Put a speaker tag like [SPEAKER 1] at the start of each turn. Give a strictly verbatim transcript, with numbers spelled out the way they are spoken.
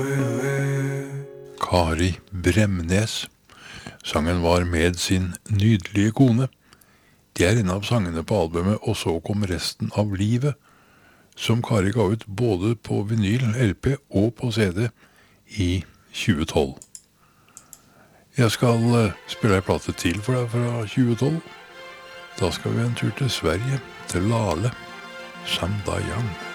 [SPEAKER 1] Kari Bremnes. Sangen var med sin nydelige kone. Det er en av sangene på albumet Og så kom resten av livet, som Kari ga ut både på vinyl, L P og på C D i tjue tolv. Jeg skal uh, spille en plate til for deg fra tjue tolv. Da skal vi en tur til Sverige, til Lale, Sandayan.